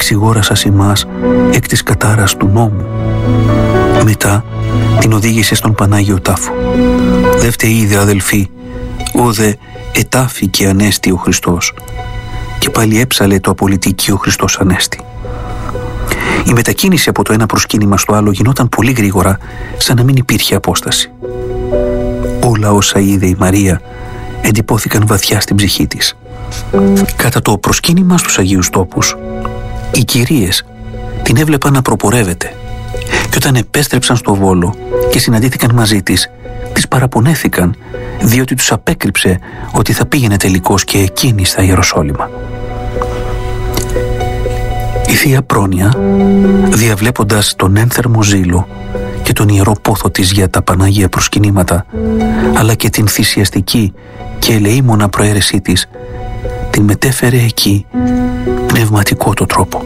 εξηγόρασας ημάς εκ της κατάρας του νόμου. Μετά την οδήγησε στον Πανάγιο Τάφο. Δε φταίει δε αδελφοί, όδε ετάφη και ανέστη ο Χριστός. Και πάλι έψαλε το απολυτική ο Χριστός ανέστη. Η μετακίνηση από το ένα προσκύνημα στο άλλο γινόταν πολύ γρήγορα, σαν να μην υπήρχε απόσταση. Όλα όσα είδε η Μαρία εντυπώθηκαν βαθιά στην ψυχή της. Κατά το προσκύνημα στους Αγίους Τόπους, οι κυρίες την έβλεπαν να προπορεύεται και όταν επέστρεψαν στο Βόλο και συναντήθηκαν μαζί της, τις παραπονέθηκαν διότι τους απέκρυψε ότι θα πήγαινε τελικώς και εκείνη στα Ιεροσόλυμα. Η Θεία Πρόνοια, διαβλέποντας τον ένθερμο ζήλο και τον ιερό πόθο της για τα Πανάγια προσκυνήματα, αλλά και την θυσιαστική και ελεήμονα προαίρεσή της, την μετέφερε εκεί πνευματικό το τρόπο.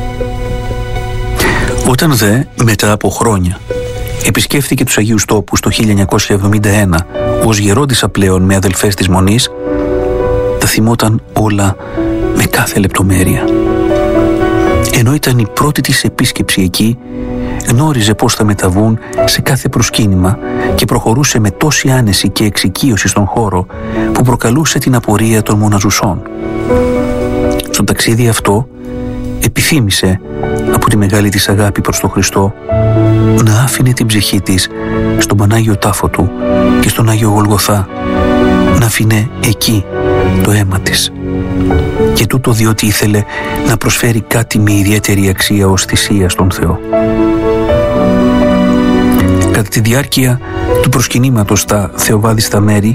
Όταν δε, μετά από χρόνια, επισκέφθηκε τους Αγίους Τόπους το 1971 ως γερόντισσα πλέον με αδελφές της Μονής, τα θυμόταν όλα με κάθε λεπτομέρεια. Ενώ ήταν η πρώτη της επίσκεψη εκεί, γνώριζε πώς θα μεταβούν σε κάθε προσκύνημα και προχωρούσε με τόση άνεση και εξοικείωση στον χώρο που προκαλούσε την απορία των μοναζουσών. Στο ταξίδι αυτό επιθύμησε από τη μεγάλη της αγάπη προς τον Χριστό να άφηνε την ψυχή της στον Πανάγιο Τάφο του και στον Άγιο Γολγοθά, να άφηνε εκεί το αίμα της. Και τούτο διότι ήθελε να προσφέρει κάτι με ιδιαίτερη αξία ως θυσία στον Θεό. Κατά τη διάρκεια του προσκυνήματος στα θεοβάδιστα μέρη,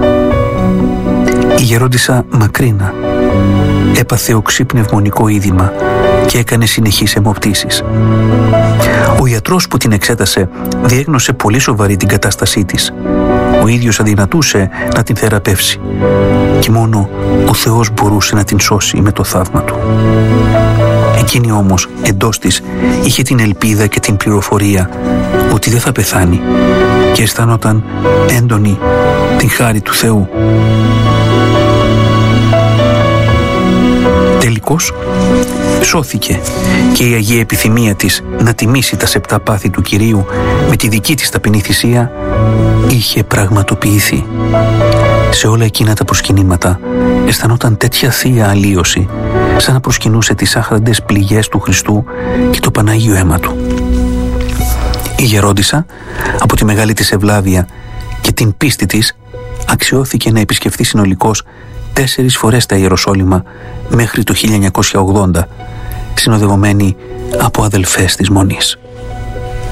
η γερόντισσα Μακρίνα έπαθε οξύ πνευμονικό είδημα και έκανε συνεχείς αιμοπτήσεις. Ο ιατρός που την εξέτασε διέγνωσε πολύ σοβαρή την κατάστασή της. Ο ίδιος αδυνατούσε να την θεραπεύσει και μόνο ο Θεός μπορούσε να την σώσει με το θαύμα του. Εκείνη όμως εντός της είχε την ελπίδα και την πληροφορία ότι δεν θα πεθάνει και αισθάνονταν έντονη την χάρη του Θεού. Τελικώς σώθηκε και η Αγία επιθυμία της να τιμήσει τα 7 πάθη του Κυρίου με τη δική της ταπεινή θυσία είχε πραγματοποιηθεί. Σε όλα εκείνα τα προσκυνήματα αισθανόταν τέτοια θεία αλλίωση, σαν να προσκυνούσε τις άχραντες πληγές του Χριστού και το Πανάγιο αίμα του. Η γερόντισσα, από τη μεγάλη της ευλάβεια και την πίστη της, αξιώθηκε να επισκεφθεί συνολικώς 4 φορές τα Ιεροσόλυμα μέχρι το 1980, συνοδευομένη από αδελφές της Μονής.